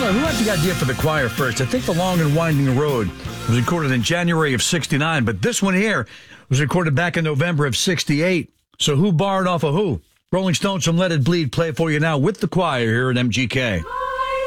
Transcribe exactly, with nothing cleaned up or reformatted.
know, who had the idea for the choir first? I think The Long and Winding Road was recorded in January of sixty-nine, but this one here was recorded back in November of sixty-eight. So who borrowed off of who? Rolling Stones from Let It Bleed play for you now with the choir here at M G K.